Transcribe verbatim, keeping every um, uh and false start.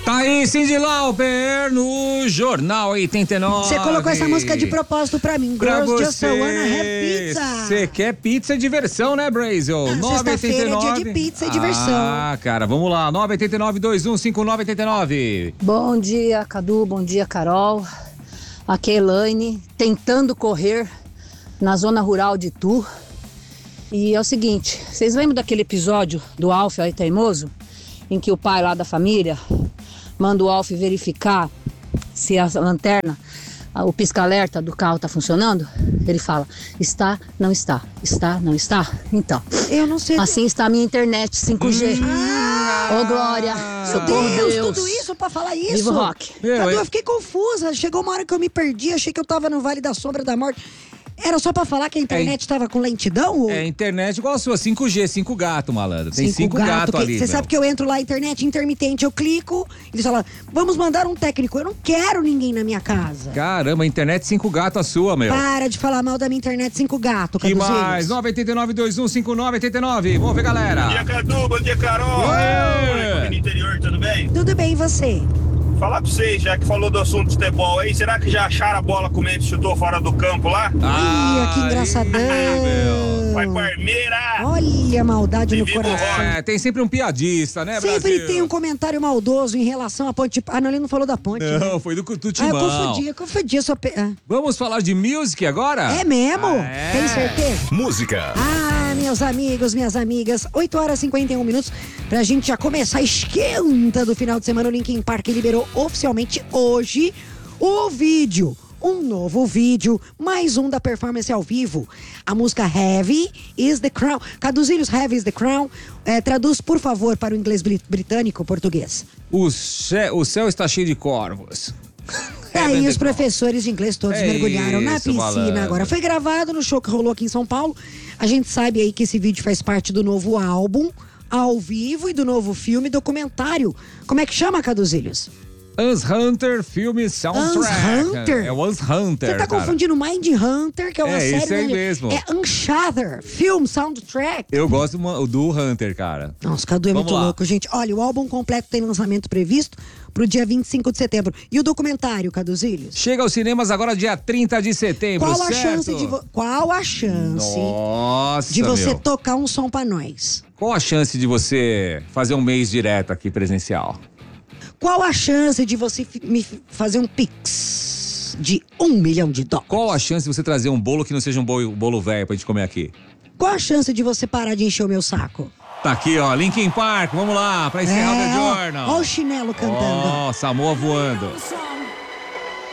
Tá aí, Cyndi Lauper, no Jornal oitenta e nove. Você colocou essa música de propósito pra mim. Pra Girls você. Just Wanna Have Pizza. Você quer pizza e diversão, né, Brasil? Ah, sexta-feira é dia de pizza e diversão. Ah, cara, vamos lá. nove oito nove, dois um cinco nove oito nove. Bom dia, Cadu. Bom dia, Carol. Aqui é Elaine, tentando correr na zona rural de Tu. E é o seguinte, vocês lembram daquele episódio do Alf aí teimoso? Em que o pai lá da família manda o Alf verificar se a lanterna, o pisca-alerta do carro tá funcionando? Ele fala, está, não está, está, não está. Então, eu não sei. Assim está a minha internet cinco G. Ô, Ah, oh, Glória, socorro Deus, Deus. tudo isso pra falar isso? Viva o rock. Cadu, eu fiquei confusa. Chegou uma hora que eu me perdi, achei que eu tava no Vale da Sombra da Morte. Era só pra falar que a internet é, tava com lentidão? Ou... É, internet igual a sua, cinco G, cinco gato, malandro. Tem cinco, cinco gato, gato que, ali. Você sabe que eu entro lá, internet intermitente, eu clico, eles falam, vamos mandar um técnico. Eu não quero ninguém na minha casa. Caramba, internet cinco gato a sua, meu. Para de falar mal da minha internet cinco gato, que mais? nove oito nove, dois um cinco nove oito nove. Vamos ver, galera. Bom dia, Cadu. Bom dia, Carol. Oi, no interior, tudo bem? Tudo bem, e você? Falar pra vocês, já que falou do assunto de futebol aí, será que já acharam a bola que o Mendes chutou fora do campo lá? Olha, que engraçadão. Vai Parmeira! Olha a maldade no coração. É, tem sempre um piadista, né, Sempre Brasil? tem um comentário maldoso em relação à ponte. Ah, não, ele não falou da ponte. Não, né? foi do Ah, Timão. eu confundi, eu confundi. Eu só pe... ah. Vamos falar de music agora? É mesmo? Ah, é. Tem certeza? Música. Ah, meus amigos, minhas amigas, oito horas e cinquenta e um minutos pra gente já começar a esquenta do final de semana. O Linkin Park liberou oficialmente hoje o vídeo. Um novo vídeo, mais um da performance ao vivo. A música Heavy is the Crown. Caduzinhos, Heavy is the Crown. É, traduz, por favor, para o inglês britânico, português. O, ce... o céu está cheio de corvos. É, e os professores de inglês todos é mergulharam isso, na piscina malandro. agora. Foi gravado no show que rolou aqui em São Paulo. A gente sabe aí que esse vídeo faz parte do novo álbum ao vivo e do novo filme documentário. Como é que chama, Caduzilhos? Uns Hunter filme soundtrack. Uns Hunter? É o Uns Hunter. Você tá cara. confundindo Mind Hunter, que é uma É, série... isso aí né? mesmo. É Unshattered, film soundtrack. Eu gosto do Hunter, cara. Nossa, Cadu é Vamos muito lá. louco, gente. Olha, o álbum completo tem lançamento previsto pro dia vinte e cinco de setembro. E o documentário, Caduzilhos? Chega aos cinemas agora dia trinta de setembro, Qual a certo? chance de vo... Qual a chance Nossa, de você meu. tocar um som pra nós? Qual a chance de você fazer um mês direto aqui presencial? Qual a chance de você fi- me f- fazer um pix de um milhão de dólares? Qual a chance de você trazer um bolo que não seja um bolo, bolo velho pra gente comer aqui? Qual a chance de você parar de encher o meu saco? Tá aqui, ó, Linkin Park, vamos lá, pra encerrar o The ó, Journal. ó o chinelo cantando. Ó, Samoa voando.